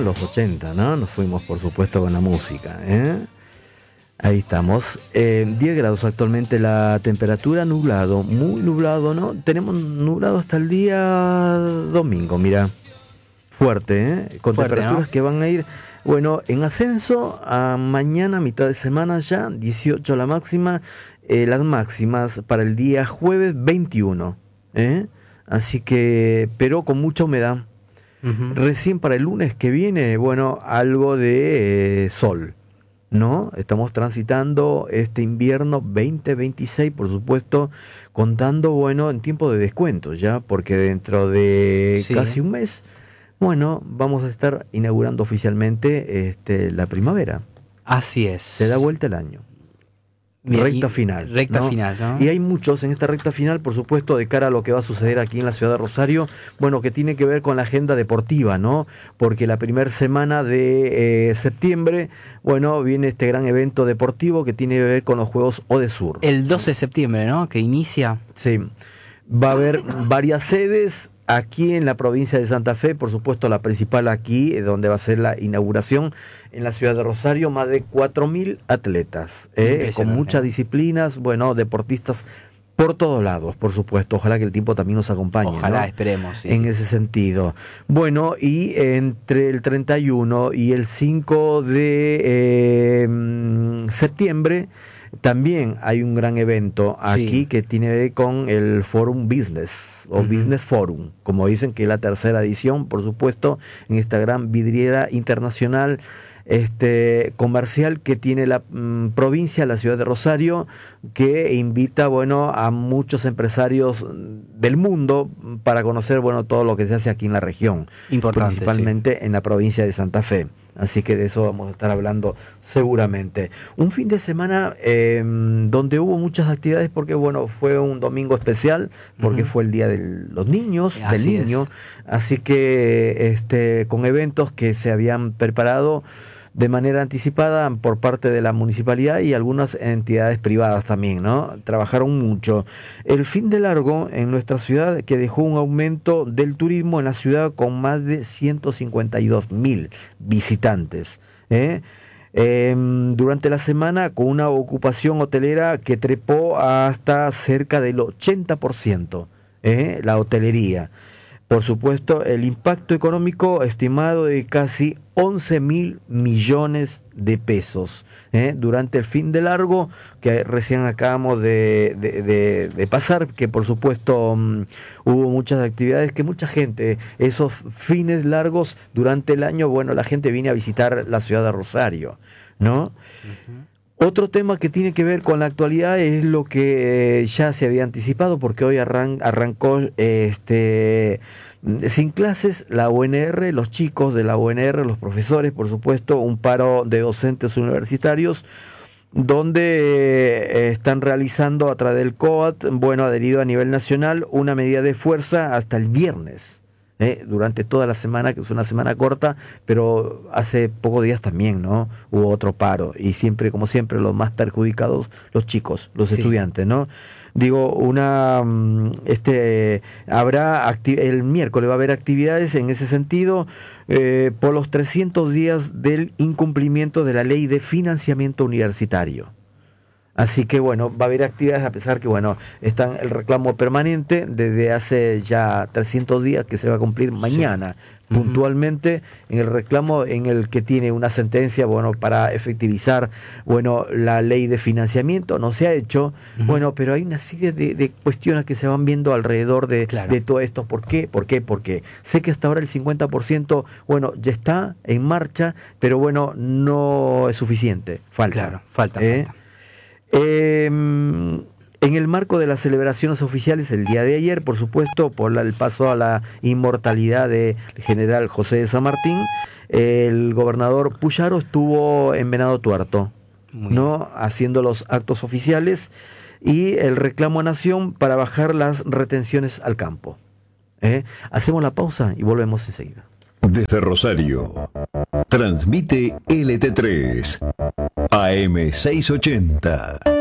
los 80, ¿no? Nos fuimos, por supuesto, con la música, ¿eh? Ahí estamos. 10 grados actualmente la temperatura, nublado, muy nublado, ¿no? Tenemos nublado hasta el día domingo, mira. Fuerte, ¿eh? Con Fuerte, temperaturas, ¿no? que van a ir, bueno, en ascenso a mañana, mitad de semana ya, 18 la máxima, las máximas para el día jueves 21, ¿eh? Así que, pero con mucha humedad. Uh-huh. Recién para el lunes que viene, bueno, algo de sol, ¿no? Estamos transitando este invierno 2026, por supuesto, contando, bueno, en tiempo de descuento ya, porque dentro de Sí. casi un mes, bueno, vamos a estar inaugurando oficialmente la primavera. Así es. Se da vuelta el año. Bien, Recta final. Recta ¿no? final, ¿no? Y hay muchos en esta recta final, por supuesto, de cara a lo que va a suceder aquí en la ciudad de Rosario, bueno, que tiene que ver con la agenda deportiva, ¿no? Porque la primera semana de septiembre, bueno, viene este gran evento deportivo que tiene que ver con los Juegos Odesur. El 12 de septiembre, ¿no? Que inicia. Sí, va a haber varias sedes aquí en la provincia de Santa Fe, por supuesto la principal aquí, donde va a ser la inauguración en la ciudad de Rosario, más de 4.000 atletas, con muchas disciplinas, bueno, deportistas por todos lados, por supuesto. Ojalá que el tiempo también nos acompañe. Ojalá, ¿no? esperemos. Sí, en ese sentido. Bueno, y entre el 31 y el 5 de septiembre, también hay un gran evento aquí que tiene que ver con el Forum Business o Business Forum, como dicen, que es la tercera edición, por supuesto, en esta gran vidriera internacional comercial que tiene la provincia, la ciudad de Rosario, que invita, bueno, a muchos empresarios del mundo para conocer, bueno, todo lo que se hace aquí en la región, principalmente en la provincia de Santa Fe. Así que de eso vamos a estar hablando seguramente. Un fin de semana donde hubo muchas actividades, porque bueno, fue un domingo especial, porque fue el Día de los Niños, del niño. Así que con eventos que se habían preparado de manera anticipada por parte de la municipalidad y algunas entidades privadas también, ¿no? Trabajaron mucho. El fin de largo en nuestra ciudad, que dejó un aumento del turismo en la ciudad con más de 152.000 visitantes, durante la semana, con una ocupación hotelera que trepó hasta cerca del 80%, la hotelería. Por supuesto, el impacto económico estimado de casi 11.000 millones de pesos durante el fin de largo, que recién acabamos de pasar, que por supuesto hubo muchas actividades, que mucha gente, esos fines largos durante el año, bueno, la gente viene a visitar la ciudad de Rosario, ¿no? Otro tema que tiene que ver con la actualidad es lo que ya se había anticipado, porque hoy arrancó sin clases la UNR, los chicos de la UNR, los profesores, por supuesto, un paro de docentes universitarios, donde están realizando a través del COAT, bueno, adherido a nivel nacional, una medida de fuerza hasta el viernes. Durante toda la semana, que es una semana corta, pero hace pocos días también, ¿no? Hubo otro paro, y siempre, como siempre, los más perjudicados, los chicos, los estudiantes, ¿no? Digo, el miércoles va a haber actividades en ese sentido, por los 300 días del incumplimiento de la ley de financiamiento universitario. Así que bueno, va a haber actividades, a pesar que bueno, está el reclamo permanente desde hace ya 300 días, que se va a cumplir mañana, puntualmente, en el reclamo en el que tiene una sentencia, bueno, para efectivizar, bueno, la ley de financiamiento. No se ha hecho, bueno, pero hay una serie de cuestiones que se van viendo alrededor de todo esto. ¿Por qué? Sé que hasta ahora el 50%, bueno, ya está en marcha, pero bueno, no es suficiente. Falta. Falta. En el marco de las celebraciones oficiales el día de ayer, por supuesto, por el paso a la inmortalidad del general José de San Martín, el gobernador Puyaro estuvo en Venado Tuerto, ¿no? Haciendo los actos oficiales y el reclamo a Nación para bajar las retenciones al campo. Hacemos la pausa y volvemos enseguida. Desde Rosario, transmite LT3 AM 680.